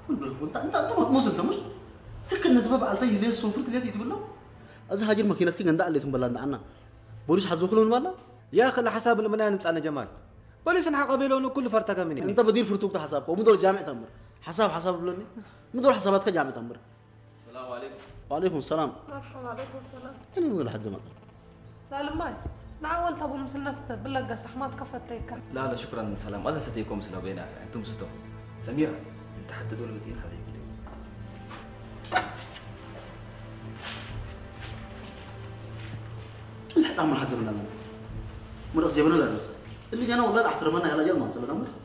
انت مو سنت مش تكن نتبع على طي ليه سوفرت ليه تقول له از هاجر ماكينتك غندا اللي تنبلا عنا بوليس حزوك لهم ولا يا اخي حساب لما نمص انا جمال بوليس نحق قبيلون كل فرتك مني انت بدير فرتوك حسابك ومدول جامع تمر حساب بلوني مدول حساباتك جامع تمر. السلام عليكم. وعليكم السلام. مرحبا عليكم السلام. أنا بقول لحد زمان. سالم باي. نعول تابو مسل ناس بلقى صحمات كفتيك. لا شكرا سلام أنا ستيكم سلام بينا أنتم ستو سميرة أنت حتى دول متين حزين لا تعمل حد زمان لنا مرقص جبنا لا بس اللي جانا والله احترمنا يا رجال ما نسال الامر